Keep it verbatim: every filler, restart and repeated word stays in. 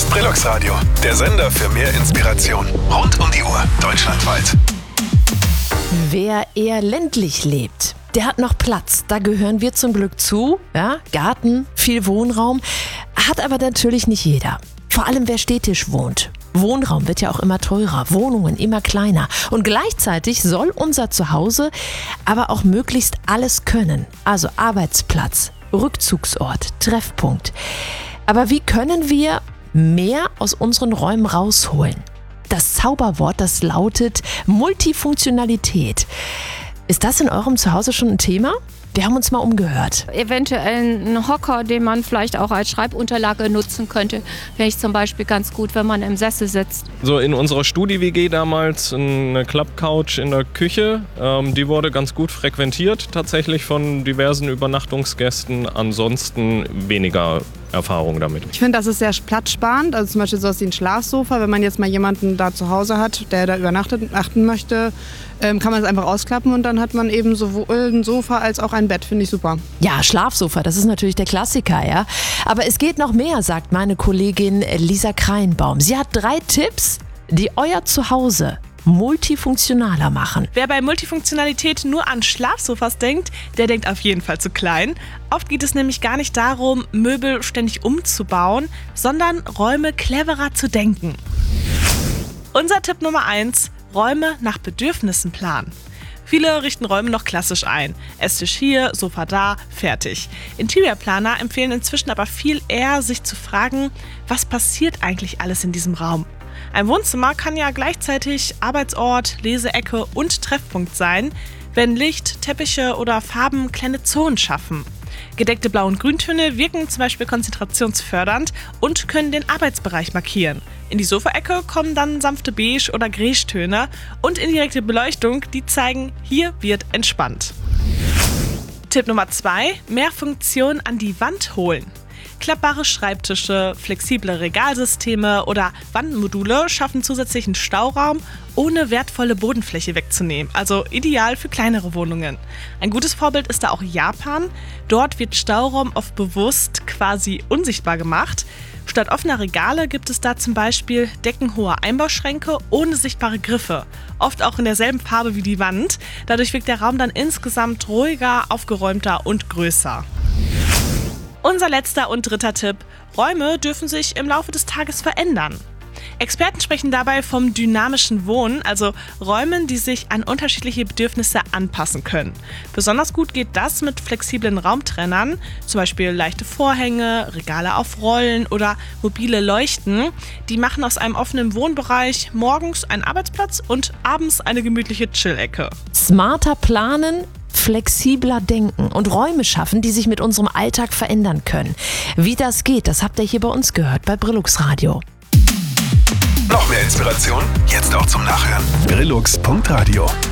ist Brillux Radio, der Sender für mehr Inspiration. Rund um die Uhr, deutschlandweit. Wer eher ländlich lebt, der hat noch Platz. Da gehören wir zum Glück zu. Ja, Garten, viel Wohnraum. Hat aber natürlich nicht jeder. Vor allem wer städtisch wohnt. Wohnraum wird ja auch immer teurer, Wohnungen immer kleiner. Und gleichzeitig soll unser Zuhause aber auch möglichst alles können. Also Arbeitsplatz, Rückzugsort, Treffpunkt. Aber wie können wir mehr aus unseren Räumen rausholen? Das Zauberwort, das lautet Multifunktionalität. Ist das in eurem Zuhause schon ein Thema? Wir haben uns mal umgehört. Eventuell ein Hocker, den man vielleicht auch als Schreibunterlage nutzen könnte. Wäre ich zum Beispiel ganz gut, wenn man im Sessel sitzt. So in unserer Studi-W G damals eine Klappcouch in der Küche. Ähm, die wurde ganz gut frequentiert, tatsächlich von diversen Übernachtungsgästen. Ansonsten weniger Erfahrung damit. Ich finde, das ist sehr platzsparend. Also zum Beispiel sowas wie ein Schlafsofa. Wenn man jetzt mal jemanden da zu Hause hat, der da übernachten möchte, ähm, kann man es einfach ausklappen und dann hat man eben sowohl ein Sofa als auch ein Bett. Finde ich super. Ja, Schlafsofa, das ist natürlich der Klassiker, ja. Aber es geht noch mehr, sagt meine Kollegin Lisa Kreinbaum. Sie hat drei Tipps, die euer Zuhause multifunktionaler machen. Wer bei Multifunktionalität nur an Schlafsofas denkt, der denkt auf jeden Fall zu klein. Oft geht es nämlich gar nicht darum, Möbel ständig umzubauen, sondern Räume cleverer zu denken. Unser Tipp Nummer eins: Räume nach Bedürfnissen planen. Viele richten Räume noch klassisch ein. Esstisch hier, Sofa da, fertig. Interiorplaner empfehlen inzwischen aber viel eher, sich zu fragen, was passiert eigentlich alles in diesem Raum? Ein Wohnzimmer kann ja gleichzeitig Arbeitsort, Leseecke und Treffpunkt sein, wenn Licht, Teppiche oder Farben kleine Zonen schaffen. Gedeckte Blau- und Grüntöne wirken zum Beispiel konzentrationsfördernd und können den Arbeitsbereich markieren. In die Sofaecke kommen dann sanfte Beige- oder Graue-Töne und indirekte Beleuchtung, die zeigen, hier wird entspannt. Tipp Nummer zwei: Mehr Funktion an die Wand holen. Klappbare Schreibtische, flexible Regalsysteme oder Wandmodule schaffen zusätzlichen Stauraum, ohne wertvolle Bodenfläche wegzunehmen. Also ideal für kleinere Wohnungen. Ein gutes Vorbild ist da auch Japan. Dort wird Stauraum oft bewusst quasi unsichtbar gemacht. Statt offener Regale gibt es da zum Beispiel deckenhohe Einbauschränke ohne sichtbare Griffe. Oft auch in derselben Farbe wie die Wand. Dadurch wirkt der Raum dann insgesamt ruhiger, aufgeräumter und größer. Unser letzter und dritter Tipp: Räume dürfen sich im Laufe des Tages verändern. Experten sprechen dabei vom dynamischen Wohnen, also Räumen, die sich an unterschiedliche Bedürfnisse anpassen können. Besonders gut geht das mit flexiblen Raumtrennern, zum Beispiel leichte Vorhänge, Regale auf Rollen oder mobile Leuchten. Die machen aus einem offenen Wohnbereich morgens einen Arbeitsplatz und abends eine gemütliche Chill-Ecke. Smarter planen, flexibler denken und Räume schaffen, die sich mit unserem Alltag verändern können. Wie das geht, das habt ihr hier bei uns gehört, bei Brillux Radio. Noch mehr Inspiration? Jetzt auch zum Nachhören. brillux punkt radio